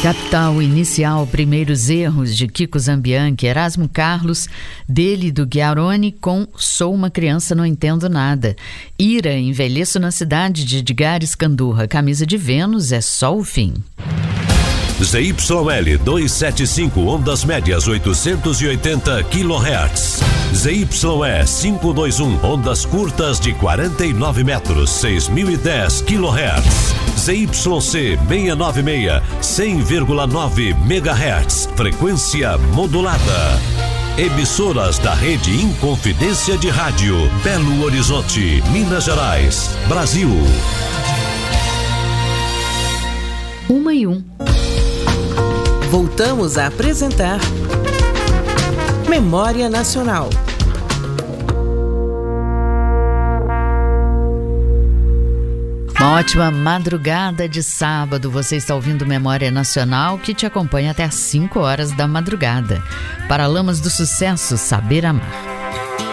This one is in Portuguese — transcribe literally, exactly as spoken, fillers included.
Capital Inicial, Primeiros Erros, de Kiko Zambianchi, Erasmo Carlos, dele do Chiarone, com Sou uma Criança, Não Entendo Nada. Ira, Envelheço na Cidade, de Edgar Escandurra, Camisa de Vênus, É Só o Fim. Z Y L duzentos e setenta e cinco, ondas médias oitocentos e oitenta quilohertz. Z Y E quinhentos e vinte e um, ondas curtas de quarenta e nove metros, seis mil e dez quilohertz. Z Y C seiscentos e noventa e seis, cem vírgula nove megahertz, frequência modulada. Emissoras da rede Inconfidência de Rádio, Belo Horizonte, Minas Gerais, Brasil. Uma e um. Voltamos a apresentar Memória Nacional. Uma ótima madrugada de sábado. Você está ouvindo Memória Nacional, que te acompanha até às cinco horas da madrugada. Paralamas do Sucesso, Saber Amar.